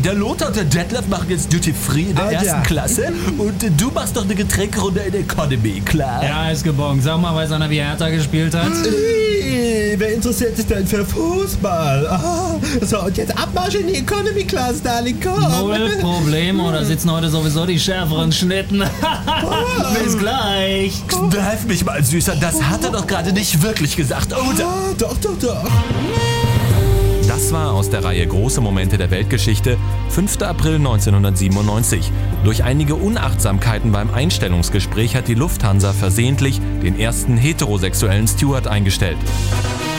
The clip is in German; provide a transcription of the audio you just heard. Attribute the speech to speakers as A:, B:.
A: der Lothar und der Detlef machen jetzt Duty Free in der ersten Klasse und du machst doch eine Getränkerunde in Economy, klar?
B: Ja, ist gebongt. Sag mal, weiß einer, wie Hertha gespielt hat?
C: Wer interessiert sich denn für Fußball? So, und jetzt Abmarsch in die Economy Class, Darling, komm.
B: Null Problemo, da sitzen heute sowieso die schärferen Schnitten. Bis gleich.
A: Kneif mich mal, Süßer, das hat er doch gerade nicht wirklich gesagt, oder?
C: Doch.
A: Das war aus der Reihe Große Momente der Weltgeschichte, 5. April 1997. Durch einige Unachtsamkeiten beim Einstellungsgespräch hat die Lufthansa versehentlich den ersten heterosexuellen Steward eingestellt.